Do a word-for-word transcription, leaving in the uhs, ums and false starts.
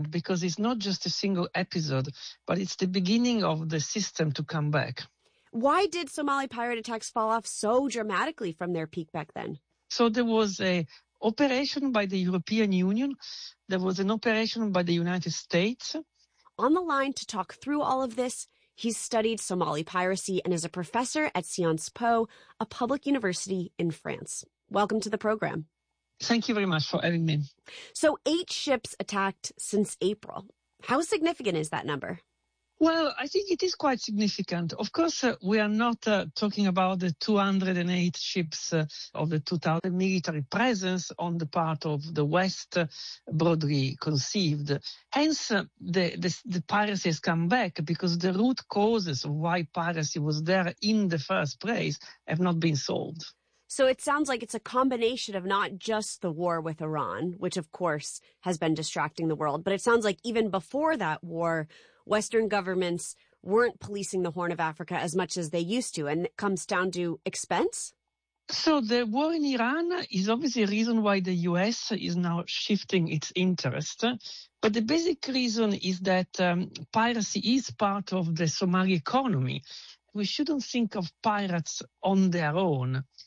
important because it's not just a single episode, but it's the beginning of the system to come back. Why did Somali pirate attacks fall off so dramatically from their peak back then? So there was a operation by the European Union. There was an operation by the United States. On the line to talk through all of this, he's studied Somali piracy and is a professor at Sciences Po, a public university in France. Welcome to the program. Thank you very much for having me. So eight ships attacked since April. How significant is that number? Well, I think it is quite significant. Of course, uh, we are not uh, talking about the two hundred eight ships uh, of the two thousand military presence on the part of the West, uh, broadly conceived. Hence, uh, the, the, the piracy has come back because the root causes of why piracy was there in the first place have not been solved. So it sounds like it's a combination of not just the war with Iran, which of course has been distracting the world, but it sounds like even before that war, Western governments weren't policing the Horn of Africa as much as they used to, and it comes down to expense? So the war in Iran is obviously a reason why the U S is now shifting its interest. But the basic reason is that um, piracy is part of the Somali economy. We shouldn't think of pirates on their own.